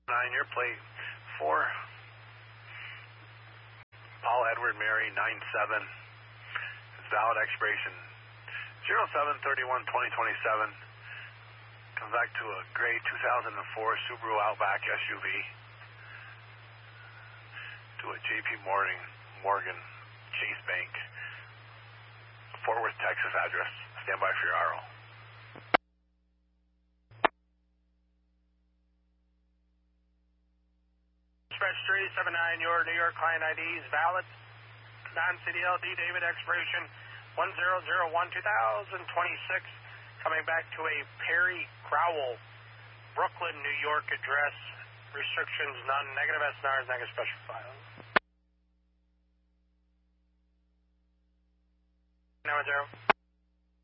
your plate 4. Paul Edward Mary 97. It's valid expiration 07/31/2027. Comes back to a gray 2004 Subaru Outback SUV to a JP Morgan Chase Bank, Fort Worth, Texas address. Stand by for your RO. Dispatch 379, your New York client ID is valid. Non-CDL D David expiration 10/01/2026. Coming back to a Perry Crowell, Brooklyn, New York address. Restrictions none. Negative SNRs, negative special files. 910.